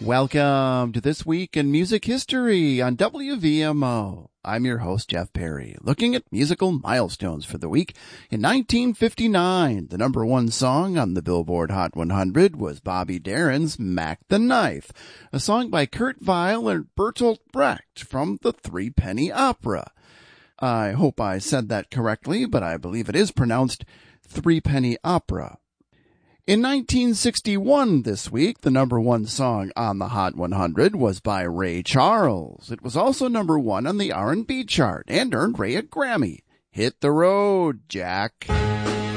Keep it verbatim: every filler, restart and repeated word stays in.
Welcome to This Week in Music History on W V M O. I'm your host, Jeff Perry, looking at musical milestones for the week. In nineteen fifty-nine, the number one song on the Billboard Hot one hundred was Bobby Darin's Mac the Knife, a song by Kurt Weill and Bertolt Brecht from the Three Penny Opera. I hope I said that correctly, but I believe it is pronounced Three Penny Opera. In nineteen sixty-one this week, the number one song on the Hot one hundred was by Ray Charles. It was also number one on the R and B chart and earned Ray a Grammy. Hit the road, Jack.